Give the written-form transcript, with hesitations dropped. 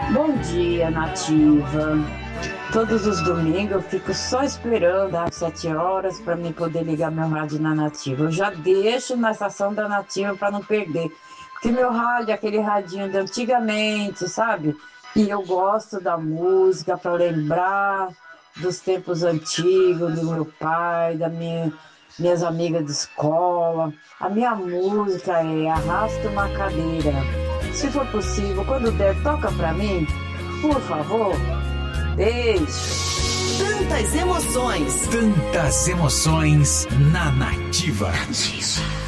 Bom dia, Nativa. Todos os domingos eu fico só esperando às 7 horas para mim poder ligar meu rádio na Nativa. Eu já deixo na estação da Nativa para não perder. Porque meu rádio é aquele radinho de antigamente, sabe? E eu gosto da música para lembrar dos tempos antigos, do meu pai, minhas amigas de escola. A minha música é Arrasta uma Cadeira. Se for possível, quando der, toca para mim, por favor. Beijo. Tantas emoções. Tantas emoções na Nativa.